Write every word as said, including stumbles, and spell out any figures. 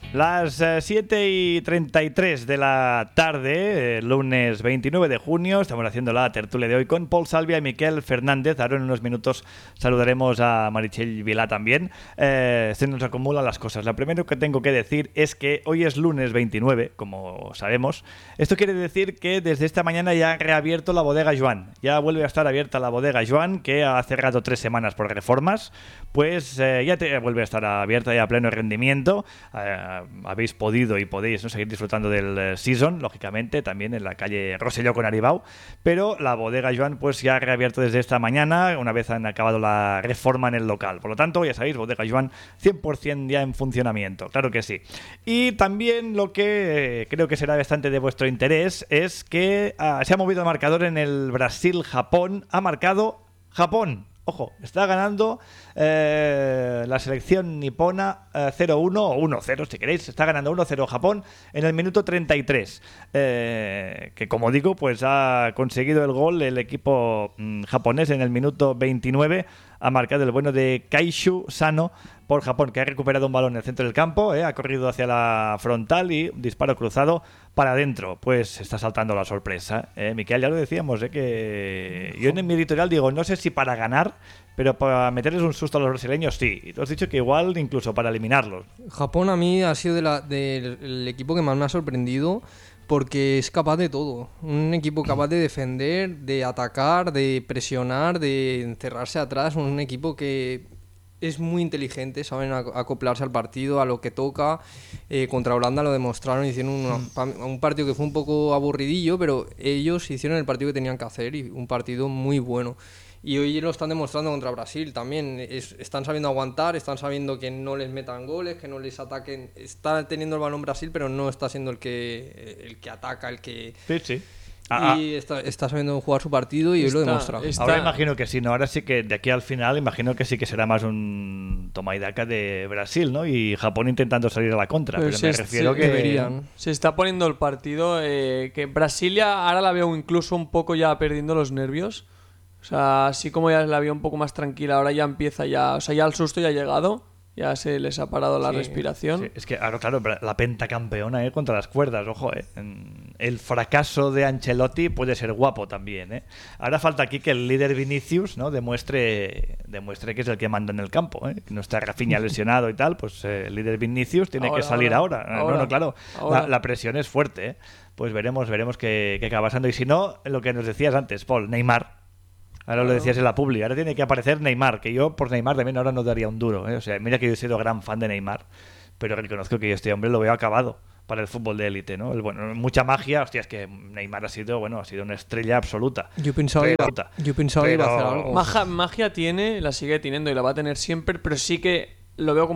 Las eh, siete y treinta y tres de la tarde, eh, lunes veintinueve de junio, estamos haciendo la tertulia de hoy con Pol Salvia y Miquel Fernández. Ahora en unos minutos saludaremos a Meritxell Vilà también. Eh, se nos acumulan las cosas. Lo primero que tengo que decir es que hoy es lunes veintinueve, como sabemos. Esto quiere decir que desde esta mañana ya ha reabierto la bodega Joan. Ya vuelve a estar abierta la bodega Joan, que ha cerrado tres semanas por reformas. Pues eh, ya te, vuelve a estar abierta ya a pleno rendimiento. Eh, habéis podido y podéis, ¿no?, seguir disfrutando del eh, season, lógicamente, también en la calle Rosselló con Aribau, pero la bodega Joan pues ya ha reabierto desde esta mañana, una vez han acabado la reforma en el local. Por lo tanto, ya sabéis, bodega Joan cien por ciento ya en funcionamiento, claro que sí. Y también lo que eh, creo que será bastante de vuestro interés es que ah, se ha movido el marcador en el Brasil-Japón, ha marcado Japón. Ojo, está ganando eh, la selección nipona eh, cero uno o uno cero, si queréis. Está ganando uno cero Japón en el minuto treinta y tres. Eh, que como digo, pues ha conseguido el gol el equipo mm, japonés en el minuto veintinueve. Ha marcado el bueno de Kaishu Sano por Japón, que ha recuperado un balón en el centro del campo, eh, ha corrido hacia la frontal y un disparo cruzado para adentro. Pues está saltando la sorpresa. Eh, Miquel, ya lo decíamos, eh, que yo en mi editorial digo, no sé si para ganar, pero para meterles un susto a los brasileños sí. Y tú has dicho que igual incluso para eliminarlos. Japón a mí ha sido de la, del el equipo que más me ha sorprendido, porque es capaz de todo. Un equipo capaz de defender, de atacar, de presionar, de encerrarse atrás. Un equipo que es muy inteligente, saben acoplarse al partido, a lo que toca. Eh, contra Holanda lo demostraron, hicieron una, un partido que fue un poco aburridillo, pero ellos hicieron el partido que tenían que hacer y un partido muy bueno. Y hoy lo están demostrando contra Brasil también. Es, están sabiendo aguantar, están sabiendo que no les metan goles, que no les ataquen. Está teniendo el balón Brasil, pero no está siendo el que el que ataca, el que... Sí, sí. Ah, y está, está sabiendo jugar su partido y está, hoy lo demuestra. Está... Ahora imagino que sí, ¿no? Ahora sí que de aquí al final imagino que sí que será más un toma y daca de Brasil, ¿no? Y Japón intentando salir a la contra. Pero, pero me refiero se, que... Deberían. Se está poniendo el partido eh, que Brasilia ahora la veo incluso un poco ya perdiendo los nervios. O sea, así como ya la veo un poco más tranquila, ahora ya empieza ya... O sea, ya el susto ya ha llegado, ya se les ha parado la sí, respiración. Sí. Es que, claro, claro, la pentacampeona eh, contra las cuerdas, ojo, eh. El fracaso de Ancelotti puede ser guapo también, eh. Ahora falta aquí que el líder Vinicius, ¿no?, demuestre, demuestre que es el que manda en el campo, eh. Que no está Rafinha lesionado y tal, pues eh, el líder Vinicius tiene ahora, que salir ahora. ahora. ahora. No, no, claro, la, la presión es fuerte, eh. Pues veremos, veremos qué, qué acaba pasando. Y si no, lo que nos decías antes, Paul, Neymar. Ahora lo decías en la publi, ahora tiene que aparecer Neymar, que yo por Neymar también ahora no daría un duro, ¿eh? O sea, mira que yo he sido gran fan de Neymar, pero reconozco que yo este hombre lo veo acabado para el fútbol de élite, ¿no? El, bueno, mucha magia, hostia, es que Neymar ha sido, bueno, ha sido una estrella absoluta. Yo pensaba que iba, yo pensaba pero... iba a hacer algo. Magia, magia tiene, la sigue teniendo y la va a tener siempre, pero sí que lo veo como